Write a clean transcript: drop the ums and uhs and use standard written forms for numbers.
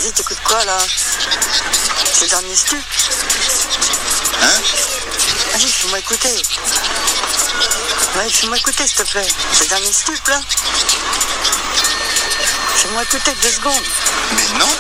Vas-y, t'écoutes quoi là? C'est le dernier stup. Hein? Vas-y, fais-moi écouter. Ouais, fais-moi écouter s'il te plaît. C'est le dernier stup là. Fais-moi écouter 2 secondes. Mais non.